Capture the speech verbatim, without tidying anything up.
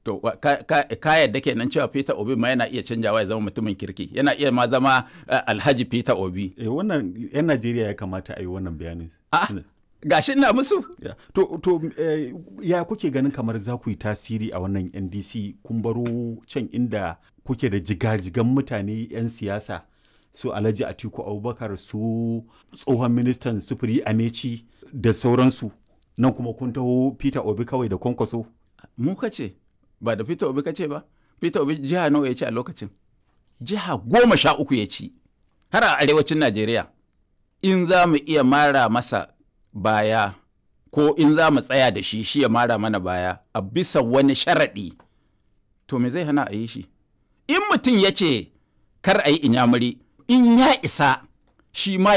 To ka, ka, ka yadda kenan cewa Peter Obi ma yana iya canjawa ya zama mutumin kirki, yana iya ma zama uh, Alhaji Peter Obi. Eh, wannan 'yan Najeriya ya kamata a yi wannan bayanin. A'a, gashi na musu. Yeah. To, to eh, ya kuke ganin kamar za ku yi tasiri a wannan N D C kun baro can inda kuke da jigajigan mutane 'yan siyasa su Alhaji Atiku Abubakar su tsohon ministan sufuri Amechi da sauransu, nan kuma kun taho Peter Obi kawai da Kwankwaso. Mu kace ba da Peter Obi kace ba. Peter Obi jiha nawa ya ci a lokacin? Jiha goma sha uku ya ci har a arewacin Najeriya. In za mu iya mara masa baya ko in za mu tsaya da shi shi ya mara mana baya a bisa wani sharaɗi, to me zai hana a yi shi? In mutum ya ce kar a yi inyamuri, in ya isa shi ma